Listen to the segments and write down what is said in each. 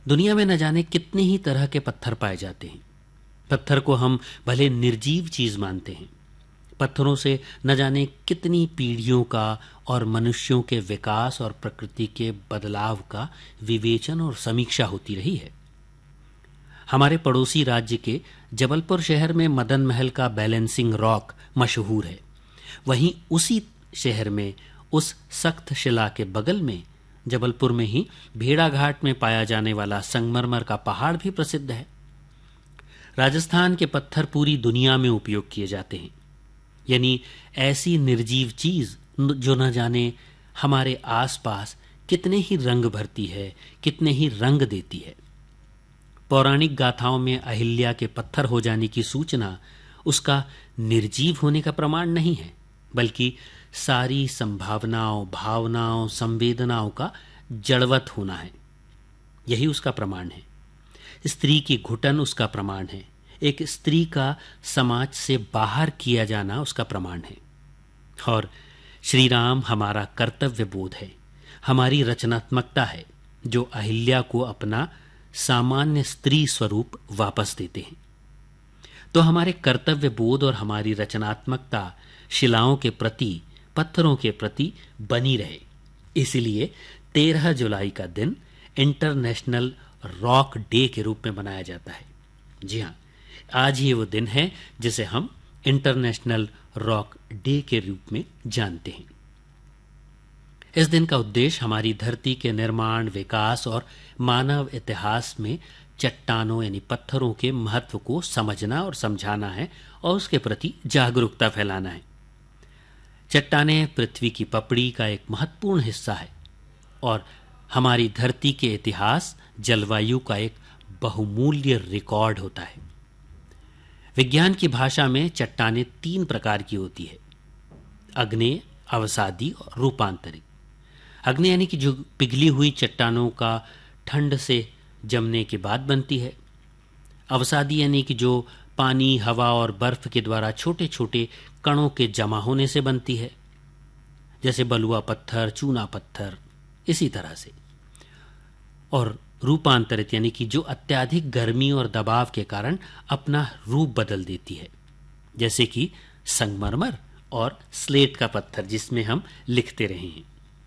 दुनिया में न जाने कितने ही तरह के पत्थर पाए जाते हैं। पत्थर को हम भले निर्जीव चीज मानते हैं। पत्थरों से न जाने कितनी पीढ़ियों का और मनुष्यों के विकास और प्रकृति के बदलाव का विवेचन और समीक्षा होती रही है। हमारे पड़ोसी राज्य के जबलपुर शहर में मदन महल का बैलेंसिंग रॉक मशहूर है। वहीं उसी शहर में उस सख्त शिला के बगल में जबलपुर में ही भेड़ाघाट में पाया जाने वाला संगमरमर का पहाड़ भी प्रसिद्ध है। राजस्थान के पत्थर पूरी दुनिया में उपयोग किए जाते हैं, यानी ऐसी निर्जीव चीज जो न जाने हमारे आसपास कितने ही रंग भरती है, कितने ही रंग देती है। पौराणिक गाथाओं में अहिल्या के पत्थर हो जाने की सूचना उसका निर्जीव होने का प्रमाण नहीं है, बल्कि सारी संभावनाओं, भावनाओं, संवेदनाओं का जड़वत होना है। यही उसका प्रमाण है। स्त्री की घुटन उसका प्रमाण है। एक स्त्री का समाज से बाहर किया जाना उसका प्रमाण है। और श्री राम हमारा कर्तव्य बोध है, हमारी रचनात्मकता है, जो अहिल्या को अपना सामान्य स्त्री स्वरूप वापस देते हैं। तो हमारे कर्तव्य बोध और हमारी रचनात्मकता शिलाओं के प्रति, पत्थरों के प्रति बनी रहे। इसलिए 13 जुलाई का दिन इंटरनेशनल रॉक डे के रूप में मनाया जाता है। जी हाँ, आज ही वो दिन है जिसे हम इंटरनेशनल रॉक डे के रूप में जानते हैं। इस दिन का उद्देश्य हमारी धरती के निर्माण, विकास और मानव इतिहास में चट्टानों यानी पत्थरों के महत्व को समझना और समझाना है और उसके प्रति जागरूकता फैलाना है। चट्टानें पृथ्वी की पपड़ी का एक महत्वपूर्ण हिस्सा है और हमारी धरती के इतिहास, जलवायु का एक बहुमूल्य रिकॉर्ड होता है। विज्ञान की भाषा में चट्टानें 3 प्रकार की होती है: आग्नेय, अवसादी और रूपांतरित। आग्नेय यानी कि जो पिघली हुई चट्टानों का ठंड से जमने के बाद बनती है। अवसादी यानी कि जो पानी, हवा और बर्फ के द्वारा छोटे छोटे कणों के जमा होने से बनती है, जैसे बलुआ पत्थर, चूना पत्थर, इसी तरह से। और रूपांतरित यानी कि जो अत्यधिक गर्मी और दबाव के कारण अपना रूप बदल देती है, जैसे कि संगमरमर और स्लेट का पत्थर जिसमें हम लिखते रहे हैं।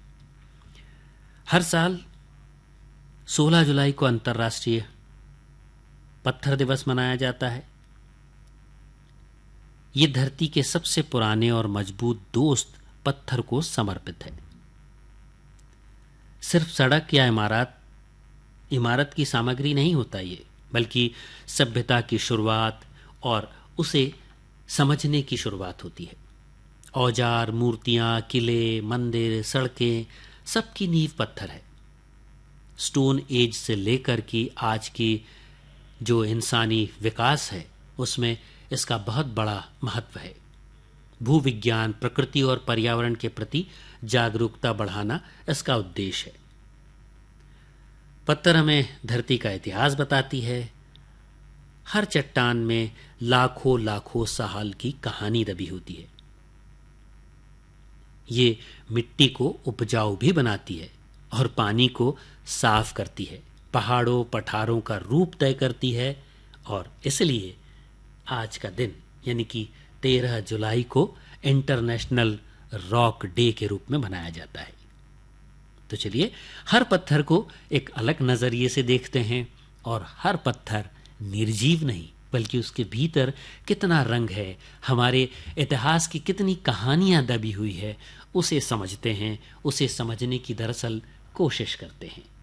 हर साल 16 जुलाई को अंतर्राष्ट्रीय पत्थर दिवस मनाया जाता है। ये धरती के सबसे पुराने और मजबूत दोस्त पत्थर को समर्पित है। सिर्फ सड़क या इमारत की सामग्री नहीं होता ये, बल्कि सभ्यता की शुरुआत और उसे समझने की शुरुआत होती है। औजार, मूर्तियां, किले, मंदिर, सड़कें, सबकी नींव पत्थर है। स्टोन एज से लेकर की आज की जो इंसानी विकास है उसमें इसका बहुत बड़ा महत्व है। भूविज्ञान, प्रकृति और पर्यावरण के प्रति जागरूकता बढ़ाना इसका उद्देश्य है। पत्थर हमें धरती का इतिहास बताती है। हर चट्टान में लाखों लाखों साल की कहानी दबी होती है। ये मिट्टी को उपजाऊ भी बनाती है और पानी को साफ करती है, पहाड़ों पठारों का रूप तय करती है। और इसलिए आज का दिन यानी कि 13 जुलाई को इंटरनेशनल रॉक डे के रूप में मनाया जाता है। तो चलिए हर पत्थर को एक अलग नजरिए से देखते हैं और हर पत्थर निर्जीव नहीं बल्कि उसके भीतर कितना रंग है, हमारे इतिहास की कितनी कहानियां दबी हुई है, उसे समझते हैं, उसे समझने की दरअसल कोशिश करते हैं।